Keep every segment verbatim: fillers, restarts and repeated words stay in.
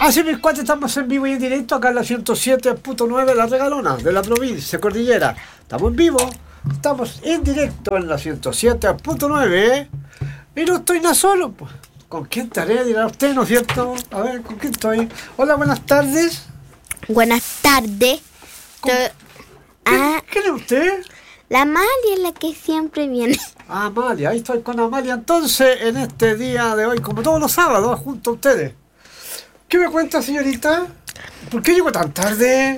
Así mis cuates, estamos en vivo y en directo acá en la ciento siete punto nueve, La Regalona, de la provincia Cordillera. Estamos en vivo, estamos en directo en la ciento siete punto nueve. Y no estoy nada solo, pues. ¿Con quién estaré? Dirá usted, ¿no es cierto? A ver, ¿con quién estoy? Hola, buenas tardes. Buenas tardes. ¿Con... To- ¿Qué, ah, ¿Quién es usted? La Amalia es la que siempre viene. Amalia, ahí estoy con Amalia entonces en este día de hoy, como todos los sábados, junto a ustedes. ¿Qué me cuenta, señorita? ¿Por qué llegó tan tarde?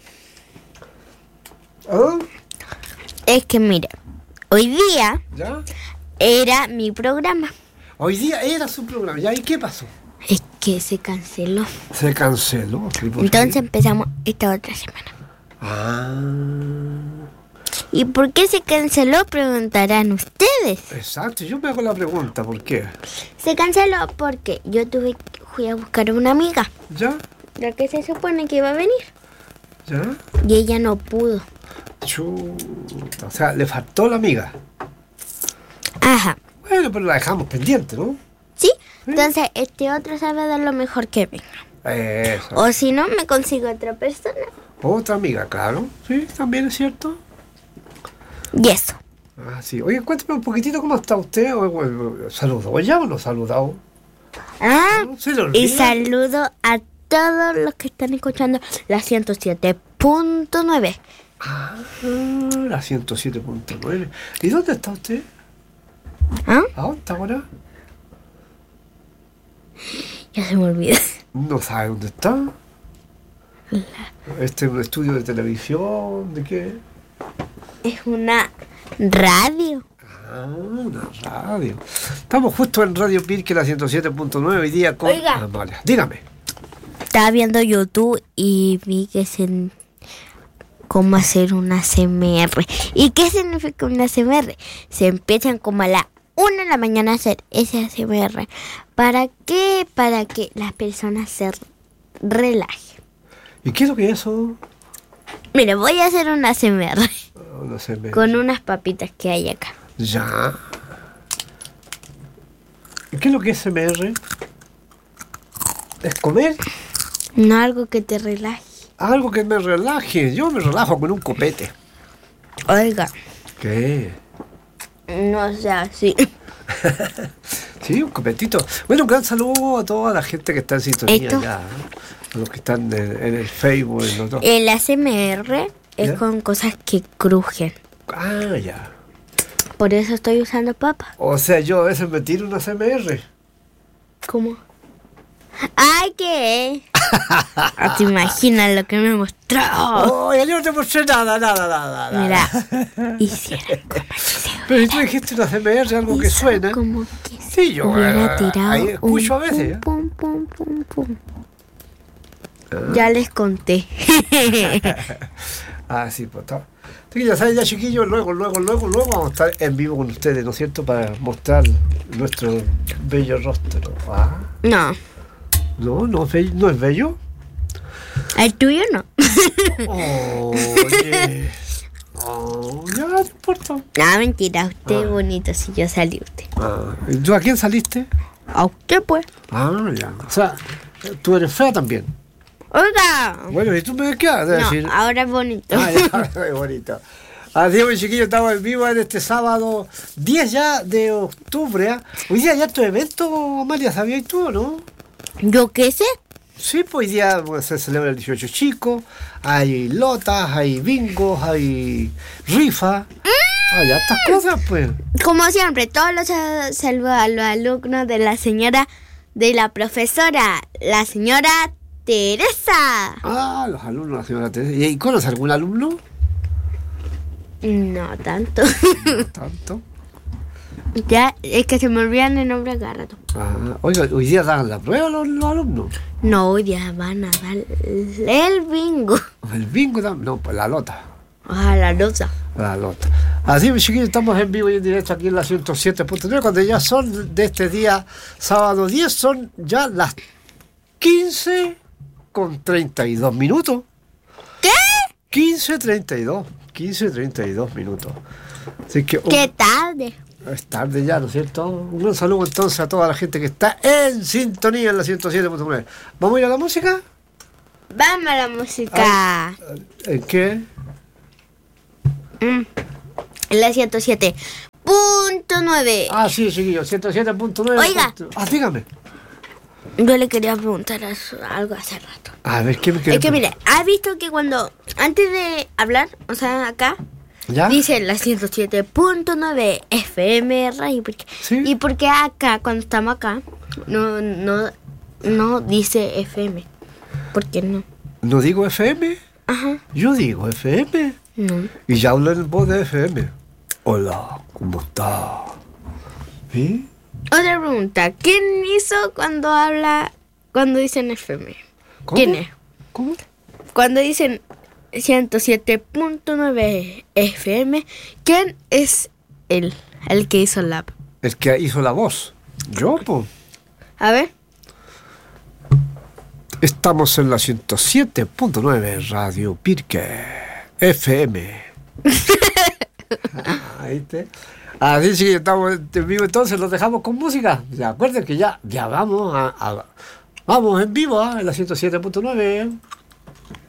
¿Ah? Es que mira, hoy día ¿Ya? era mi programa. Hoy día era su programa, ¿ya? ¿Y qué pasó? Es que se canceló. Se canceló. ¿Sí, por Entonces qué? empezamos esta otra semana. Ah, ¿Y por qué se canceló? Preguntarán ustedes. exacto, yo me hago la pregunta, ¿por qué? Se canceló porque yo tuve que fui a buscar a una amiga, ¿Ya? la que se supone que iba a venir. ¿Ya? Y ella no pudo. Chuta, o sea, le faltó la amiga. Ajá. Bueno, pero la dejamos pendiente, ¿no? ¿Sí? Entonces este otro sábado a lo mejor que venga. Eso. O si no, me consigo otra persona. Otra amiga, claro. Sí, también es cierto. Y eso. Ah, sí. Oye, cuénteme un poquitito cómo está usted. O- o- ¿Saludó ya o no saludado? Ah, No, se le y olvida. saludo a todos los que están escuchando la ciento siete punto nueve. Ah, la ciento siete punto nueve. ¿Y dónde está usted? ¿Ah? ¿A dónde está ahora? Ya se me olvidó. No sabe dónde está. ¿Este es un estudio de televisión? ¿De qué? Es una radio. Ah, una radio. Estamos justo en Radio Pirque, la ciento siete punto nueve, hoy día con Oiga. Amalia. Dígame. Estaba viendo YouTube y vi que se... cómo hacer una A S M R. ¿Y qué significa una A S M R? Se empiezan como a la una de la mañana a hacer ese A S M R. ¿Para qué? Para que las personas se relajen. ¿Y qué es lo que es eso? Mira, voy a hacer una A S M R Oh, no sé. Me... con unas papitas que hay acá. Ya. ¿Y qué es lo que es S M R? ¿Es comer? No algo que te relaje. Algo que me relaje. Yo me relajo con un copete. Oiga, ¿Qué? no sea así. Sí, un copetito. Bueno, un gran saludo a toda la gente que está en sintonía Esto. ya. ¿eh? A los que están en, en el Facebook, en otro. El A S M R es ¿Ya? con cosas que crujen. Ah, ya. Por eso estoy usando papa. O sea, yo a veces me tiro una S M R. ¿Cómo? ¡Ay, qué! ¿Te imaginas lo que me mostró? Oh, yo no te mostré nada, nada, nada. nada. Mira, hiciera como que se Pero tú dijiste una S M R, algo que hizo suena. como que se Sí, yo hubiera eh, tirado ahí escucho un a veces. ¿eh? pum, pum, pum, pum, pum. Ya les conté. Ah, sí, pues está. Así que ya saben, ya chiquillos, luego, luego, luego, luego vamos a estar en vivo con ustedes, ¿no es cierto? Para mostrar nuestro bello rostro. Ah, No, no, no es bello. ¿No es bello? el tuyo no. Oye. Oh, ya, no importa. No, mentira, usted Ah. es bonito si yo salí usted. Ah, ¿y ¿tú a quién saliste? A usted pues. Ah, ya. O sea, tú eres fea también. Oiga. Bueno, ¿y tú me quedas? De No, decir. ahora es bonito. Ah, ya, qué bonito. Así es, chiquillos, estamos en vivo en este sábado diez ya de octubre. ¿eh? Hoy día ya tu evento, Amalia, ¿sabías tú, no? ¿Yo qué sé? Sí, pues hoy día pues, se celebra el dieciocho chico, hay lotas, hay bingos, hay rifa. Hay estas cosas, pues. Como siempre, todos los sal- saludos a los alumnos de la señora, de la profesora, la señora Teresa. Ah, los alumnos de la señora Teresa. ¿Y conoces algún alumno? No tanto. No tanto. Ya, es que se me olvidan el nombre cada rato. Ah, oiga, hoy día dan la prueba los, los alumnos. No, hoy día van a dar el bingo. El bingo también. No, pues la lota. A la losa. La lota. Así, mis chiquillos, estamos en vivo y en directo aquí en la ciento siete punto nueve, cuando ya son de este día, sábado diez, son ya las quince con treinta y dos minutos. ¿Qué? quince treinta y dos. quince treinta y dos minutos. Así que, Qué tarde. Es tarde ya, ¿no es cierto? Un gran saludo entonces a toda la gente que está en sintonía en la ciento siete punto nueve. ¿Vamos a ir a la música? Vamos a la música. Ay, ¿en qué? Mm. En la ciento siete punto nueve. Ah, sí, chiquillo, ciento siete punto nueve. Oiga. Ah, dígame. Yo le quería preguntar algo hace rato. A ver, ¿qué me queda? Es que mire, ¿has visto que cuando, antes de hablar, o sea, acá, ¿Ya? dice la ciento siete punto nueve F M Radio? Porque, Sí. ¿Y por qué acá, cuando estamos acá, no, no, no dice F M? ¿Por qué no? ¿No digo F M? Ajá. Yo digo F M. No. Y ya hablo en voz de F M. Hola, ¿cómo está? ¿Sí? Otra pregunta, ¿quién hizo cuando habla, cuando dicen F M? ¿Cómo? ¿Quién es? ¿Cómo? Cuando dicen ciento siete punto nueve F M, ¿quién es él, el que hizo la app? El que hizo la voz. Yo, pues. A ver. Estamos en la ciento siete punto nueve Radio Pirque F M. Ah, ahí te. Así sí, estamos en vivo, entonces los dejamos con música. Ya, acuerden que ya, ya vamos a, a- vamos en vivo, ¿eh? En la ciento siete punto nueve.